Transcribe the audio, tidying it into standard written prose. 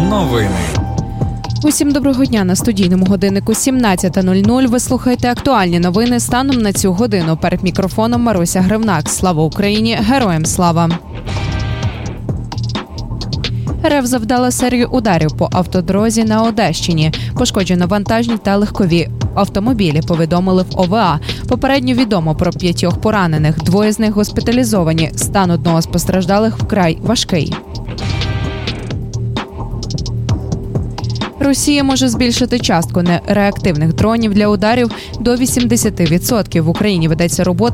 Новини. Усім доброго дня. На студійному годиннику 17:00. Ви слухаєте актуальні новини станом на цю годину. Перед мікрофоном Маруся Гривнак. Слава Україні! Героям слава! РФ завдала серію ударів по автодорозі на Одещині. Пошкоджено вантажні та легкові автомобілі, повідомили в ОВА. Попередньо відомо про 5 поранених. 2 з них госпіталізовані. Стан одного з постраждалих вкрай важкий. Росія може збільшити частку нереактивних дронів для ударів до 80%. В Україні ведеться робота